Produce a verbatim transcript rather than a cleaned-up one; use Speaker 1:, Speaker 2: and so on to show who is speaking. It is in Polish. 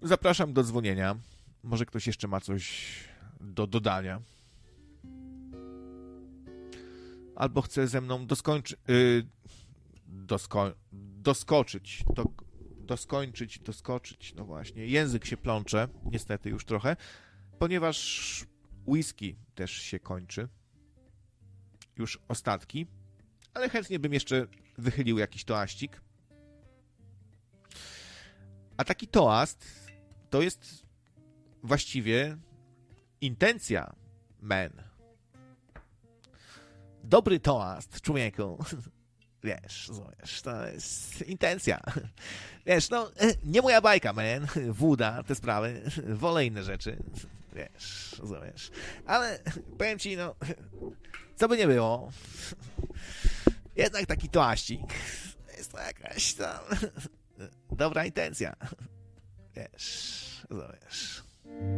Speaker 1: zapraszam do dzwonienia. Może ktoś jeszcze ma coś do dodania. Albo chce ze mną doskończyć, yy, dosko, doskoczyć, do, doskończyć, doskoczyć, no właśnie. Język się plącze, niestety już trochę, ponieważ whisky też się kończy. Już ostatki, ale chętnie bym jeszcze wychylił jakiś toaścik. A taki toast to jest właściwie intencja, man. Dobry toast, człowieku. Wiesz, wiesz, to jest intencja. Wiesz, no, nie moja bajka, man. Wóda, te sprawy. Wolę inne rzeczy. Wiesz, wiesz. Ale powiem ci, no, co by nie było, jednak taki toaścik jest to jakaś tam dobra intencja. Wiesz, wiesz.